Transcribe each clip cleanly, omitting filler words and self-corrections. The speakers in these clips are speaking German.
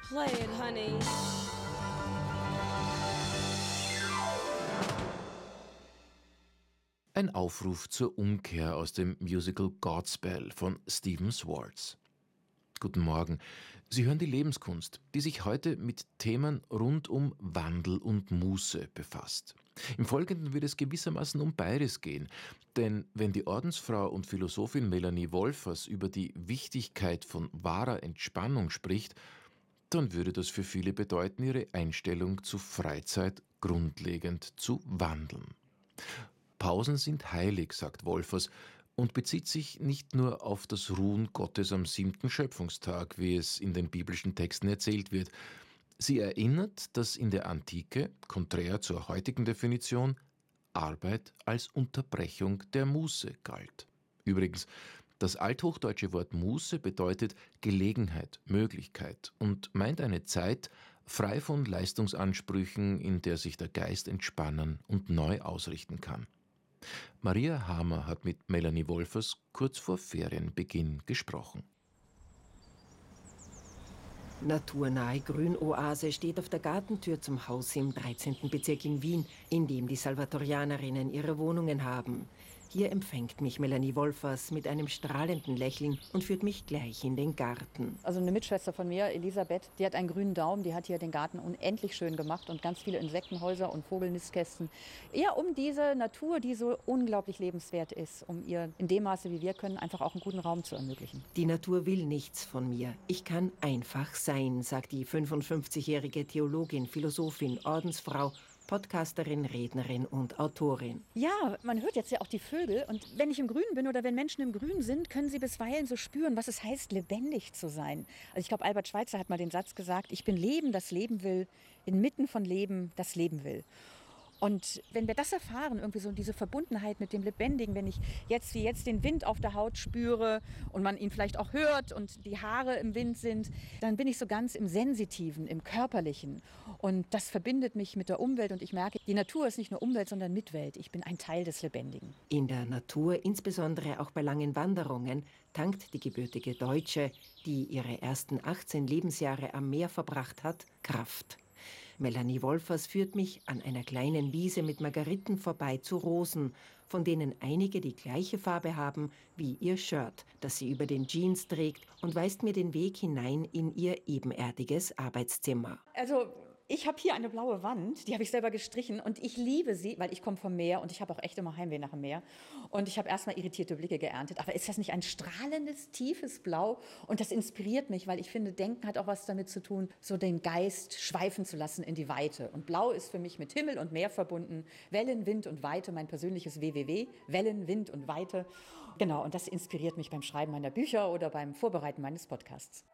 Play it, honey. Ein Aufruf zur Umkehr aus dem Musical Godspell von Stephen Schwartz. Guten Morgen. Sie hören die Lebenskunst, die sich heute mit Themen rund um Wandel und Muße befasst. Im Folgenden wird es gewissermaßen um beides gehen, denn wenn die Ordensfrau und Philosophin Melanie Wolfers über die Wichtigkeit von wahrer Entspannung spricht, dann würde das für viele bedeuten, ihre Einstellung zu Freizeit grundlegend zu wandeln. Pausen sind heilig, sagt Wolfers, und bezieht sich nicht nur auf das Ruhen Gottes am 7. Schöpfungstag, wie es in den biblischen Texten erzählt wird. Sie erinnert, dass in der Antike, konträr zur heutigen Definition, Arbeit als Unterbrechung der Muße galt. Übrigens, das althochdeutsche Wort Muße bedeutet Gelegenheit, Möglichkeit und meint eine Zeit frei von Leistungsansprüchen, in der sich der Geist entspannen und neu ausrichten kann. Maria Hamer hat mit Melanie Wolfers kurz vor Ferienbeginn gesprochen. Naturnahe Grünoase steht auf der Gartentür zum Haus im 13. Bezirk in Wien, in dem die Salvatorianerinnen ihre Wohnungen haben. Hier empfängt mich Melanie Wolfers mit einem strahlenden Lächeln und führt mich gleich in den Garten. Also eine Mitschwester von mir, Elisabeth, die hat einen grünen Daumen, die hat hier den Garten unendlich schön gemacht und ganz viele Insektenhäuser und Vogelnistkästen. Eher um diese Natur, die so unglaublich lebenswert ist, um ihr in dem Maße, wie wir können, einfach auch einen guten Raum zu ermöglichen. Die Natur will nichts von mir. Ich kann einfach sein, sagt die 55-jährige Theologin, Philosophin, Ordensfrau, Podcasterin, Rednerin und Autorin. Ja, man hört jetzt ja auch die Vögel. Und wenn ich im Grün bin oder wenn Menschen im Grün sind, können sie bisweilen so spüren, was es heißt, lebendig zu sein. Also ich glaube, Albert Schweitzer hat mal den Satz gesagt, ich bin Leben, das Leben will, inmitten von Leben, das Leben will. Und wenn wir das erfahren, irgendwie so diese Verbundenheit mit dem Lebendigen, wenn ich jetzt wie jetzt den Wind auf der Haut spüre und man ihn vielleicht auch hört und die Haare im Wind sind, dann bin ich so ganz im Sensitiven, im Körperlichen. Und das verbindet mich mit der Umwelt und ich merke, die Natur ist nicht nur Umwelt, sondern Mitwelt. Ich bin ein Teil des Lebendigen. In der Natur, insbesondere auch bei langen Wanderungen, tankt die gebürtige Deutsche, die ihre ersten 18 Lebensjahre am Meer verbracht hat, Kraft. Melanie Wolfers führt mich an einer kleinen Wiese mit Margeriten vorbei zu Rosen, von denen einige die gleiche Farbe haben wie ihr Shirt, das sie über den Jeans trägt, und weist mir den Weg hinein in ihr ebenerdiges Arbeitszimmer. Also ich habe hier eine blaue Wand, die habe ich selber gestrichen und ich liebe sie, weil ich komme vom Meer und ich habe auch echt immer Heimweh nach dem Meer. Und ich habe erstmal irritierte Blicke geerntet. Aber ist das nicht ein strahlendes, tiefes Blau? Und das inspiriert mich, weil ich finde, Denken hat auch was damit zu tun, so den Geist schweifen zu lassen in die Weite. Und Blau ist für mich mit Himmel und Meer verbunden. Wellen, Wind und Weite, mein persönliches WWW. Wellen, Wind und Weite. Genau, und das inspiriert mich beim Schreiben meiner Bücher oder beim Vorbereiten meines Podcasts.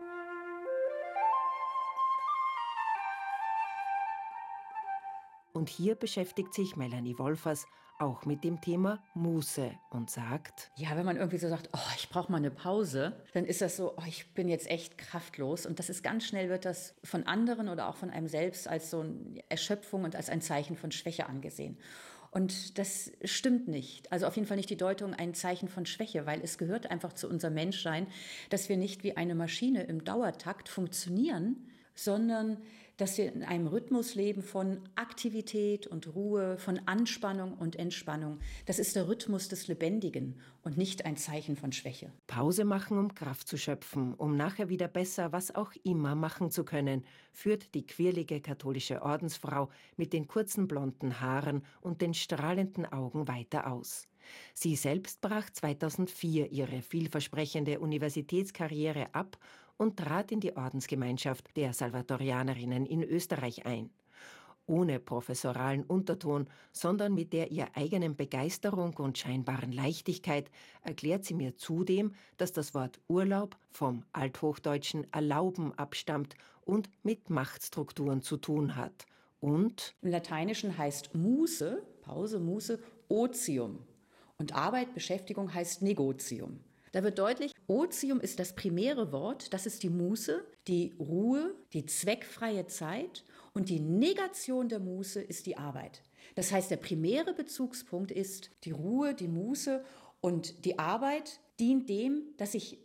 Und hier beschäftigt sich Melanie Wolfers auch mit dem Thema Muße und sagt: Ja, wenn man irgendwie so sagt, oh, ich brauche mal eine Pause, dann ist das so, oh, ich bin jetzt echt kraftlos. Und das ist ganz schnell, wird das von anderen oder auch von einem selbst als so eine Erschöpfung und als ein Zeichen von Schwäche angesehen. Und das stimmt nicht. Also auf jeden Fall nicht die Deutung ein Zeichen von Schwäche, weil es gehört einfach zu unserem Menschsein, dass wir nicht wie eine Maschine im Dauertakt funktionieren, sondern dass wir in einem Rhythmus leben von Aktivität und Ruhe, von Anspannung und Entspannung. Das ist der Rhythmus des Lebendigen und nicht ein Zeichen von Schwäche. Pause machen, um Kraft zu schöpfen, um nachher wieder besser was auch immer machen zu können, führt die quirlige katholische Ordensfrau mit den kurzen blonden Haaren und den strahlenden Augen weiter aus. Sie selbst brach 2004 ihre vielversprechende Universitätskarriere ab und trat in die Ordensgemeinschaft der Salvatorianerinnen in Österreich ein. Ohne professoralen Unterton, sondern mit der ihr eigenen Begeisterung und scheinbaren Leichtigkeit erklärt sie mir zudem, dass das Wort Urlaub vom althochdeutschen erlauben abstammt und mit Machtstrukturen zu tun hat. Und im Lateinischen heißt Muße, Pause, Muße, Otium. Und Arbeit, Beschäftigung heißt Negotium. Da wird deutlich, Otium ist das primäre Wort, das ist die Muße, die Ruhe, die zweckfreie Zeit und die Negation der Muße ist die Arbeit. Das heißt, der primäre Bezugspunkt ist die Ruhe, die Muße und die Arbeit dient dem, dass ich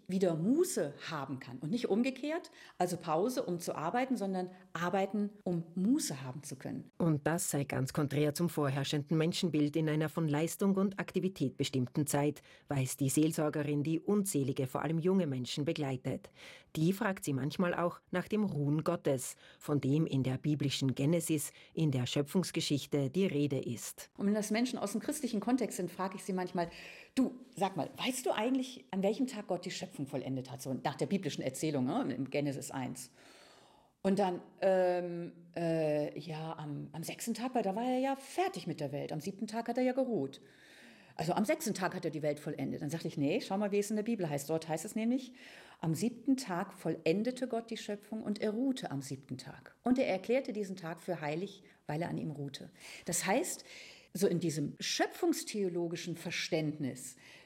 wieder Muße haben kann. Und nicht umgekehrt, also Pause, um zu arbeiten, sondern arbeiten, um Muße haben zu können. Und das sei ganz konträr zum vorherrschenden Menschenbild in einer von Leistung und Aktivität bestimmten Zeit, weiß die Seelsorgerin, die unzählige, vor allem junge Menschen begleitet. Die fragt sie manchmal auch nach dem Ruhen Gottes, von dem in der biblischen Genesis, in der Schöpfungsgeschichte die Rede ist. Und wenn das Menschen aus dem christlichen Kontext sind, frage ich sie manchmal, du, sag mal, weißt du eigentlich, an welchem Tag Gott die Schöpfung vollendet hat? So nach der biblischen Erzählung, ne, im Genesis 1. Und dann, ja, am 6. Tag, weil da war er ja fertig mit der Welt. Am 7. Tag hat er ja geruht. Also am 6. Tag hat er die Welt vollendet. Dann sagte ich, nee, schau mal, wie es in der Bibel heißt. Dort heißt es nämlich, am 7. Tag vollendete Gott die Schöpfung und er ruhte am 7. Tag. Und er erklärte diesen Tag für heilig, weil er an ihm ruhte. Das heißt, so in diesem schöpfungstheologischen Verständnis